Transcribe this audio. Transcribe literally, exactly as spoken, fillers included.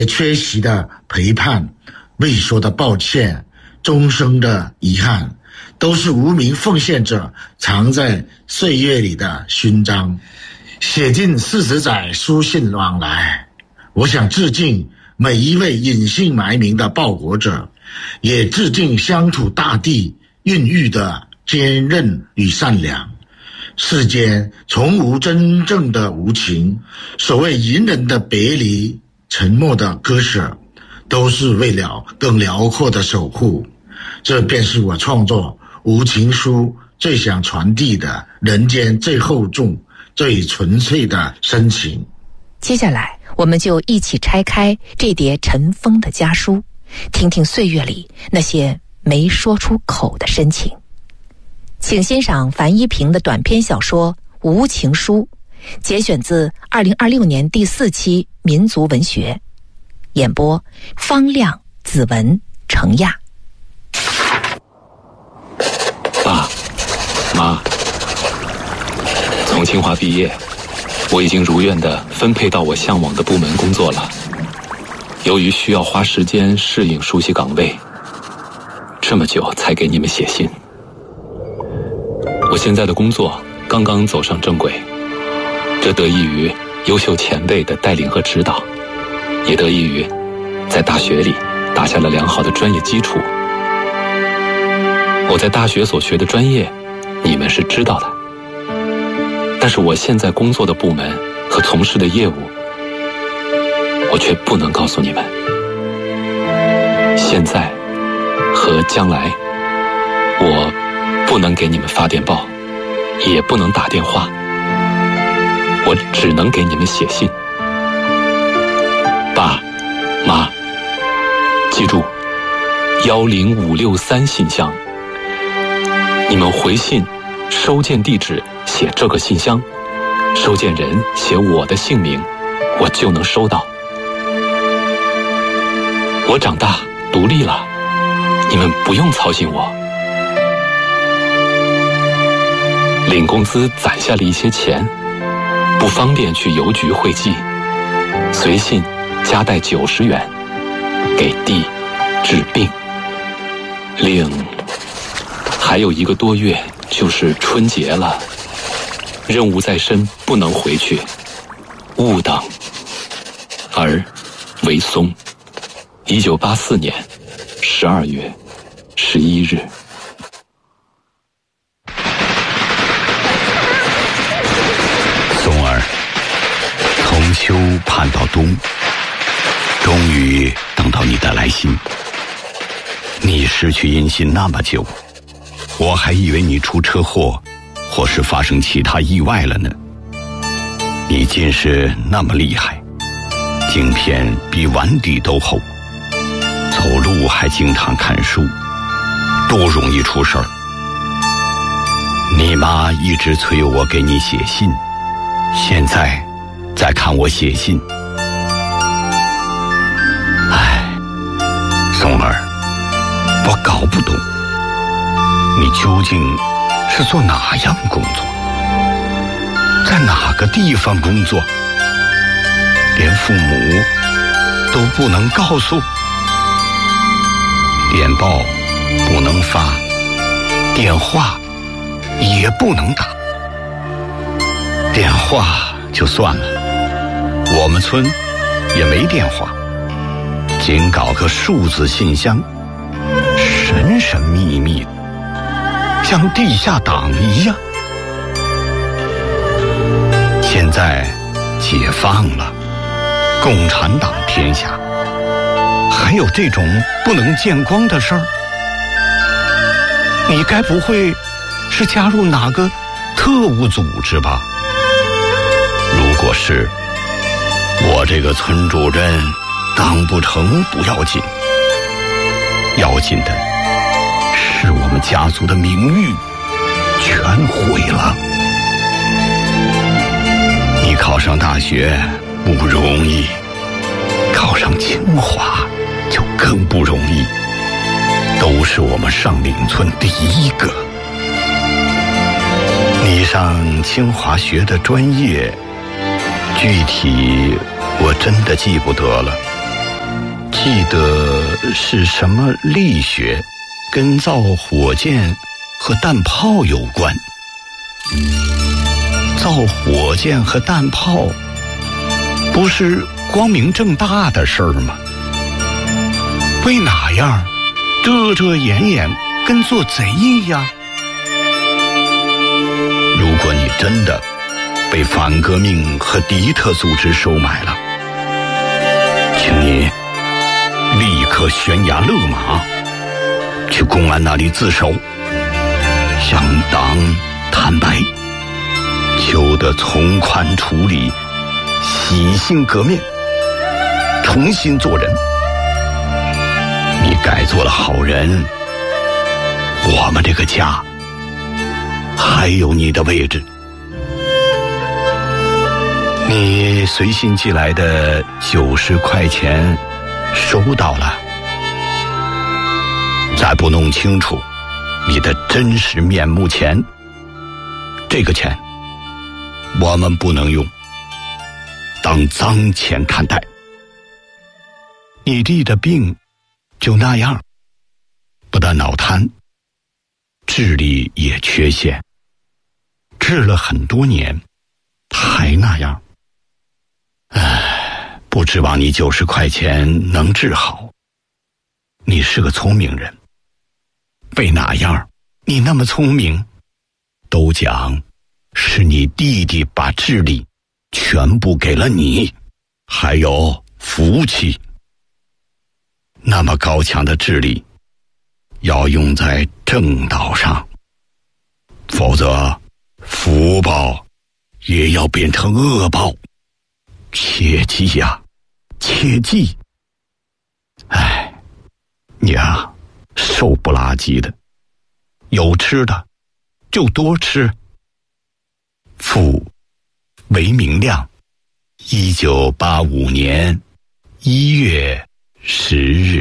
缺席的陪伴，未说的抱歉，终生的遗憾，都是无名奉献者藏在岁月里的勋章。写进四十载书信往来，我想致敬每一位隐姓埋名的报国者，也致敬乡土大地孕育的坚韧与善良。世间从无真正的无情，所谓隐忍的别离，沉默的割舍，都是为了更辽阔的守护。这便是我创作《无情书》最想传递的人间最厚重、最纯粹的深情。 接下来我们就一起拆开这叠尘封的家书，听听岁月里那些没说出口的深情。请欣赏樊一平的短篇小说《无情书》，节选自二零二六年第四期民族文学，演播方亮、子文、程亚。 爸妈，从清华毕业，我已经如愿地分配到我向往的部门工作了。由于需要花时间适应熟悉岗位，这么久才给你们写信。我现在的工作刚刚走上正轨，这得益于优秀前辈的带领和指导，也得益于在大学里打下了良好的专业基础。我在大学所学的专业，你们是知道的，但是我现在工作的部门和从事的业务，我却不能告诉你们。现在和将来，我不能给你们发电报，也不能打电话，我只能给你们写信。爸妈，记住幺零五六三信箱，你们回信收件地址写这个信箱，收件人写我的姓名，我就能收到。我长大独立了，你们不用操心我。领工资攒下了一些钱，不方便去邮局汇寄，随信加带九十元给弟治病。另还有一个多月就是春节了，任务在身，不能回去，勿等。儿为松，一九八四年十二月十一日。 松儿，从秋盼到冬，终于等到你的来信。你失去音信那么久，我还以为你出车祸或是发生其他意外了呢。你近视那么厉害，镜片比碗底都厚，走路还经常看书，多容易出事儿。你妈一直催我给你写信，现在再看我写信，唉，松儿，我搞不懂你究竟是做哪样工作，在哪个地方工作，连父母都不能告诉，电报不能发，电话也不能打。电话就算了，我们村也没电话，仅搞个数字信箱，神神秘秘的，像地下党一样。现在解放了，共产党天下，还有这种不能见光的事儿？你该不会是加入哪个特务组织吧？如果是，我这个村主任当不成不要紧，要紧的是我们家族的名誉全毁了。你考上大学不容易，考上清华就更不容易，都是我们上岭村第一个。你上清华学的专业，具体我真的记不得了。 记得是什么力学跟造火箭和弹炮有关。造火箭和弹炮不是光明正大的事儿吗？为哪样遮遮掩掩跟做贼一样？如果你真的被反革命和敌特组织收买了，请你立刻悬崖勒马，去公安那里自首，向党坦白，求得从宽处理，洗心革面，重新做人。你改做了好人，我们这个家还有你的位置。你随信寄来的九十块钱收到了，在不弄清楚你的真实面目前，这个钱我们不能用，当脏钱看待。你弟的病就那样，不但脑瘫，智力也缺陷，治了很多年还那样。唉，不指望你九十块钱能治好。你是个聪明人，为哪样你那么聪明？都讲是你弟弟把智力全部给了你，还有福气。那么高强的智力要用在正道上，否则福报也要变成恶报。切记呀，切记！哎，你啊，瘦不拉几的，有吃的就多吃。父韦明亮，一九八五年一月十日。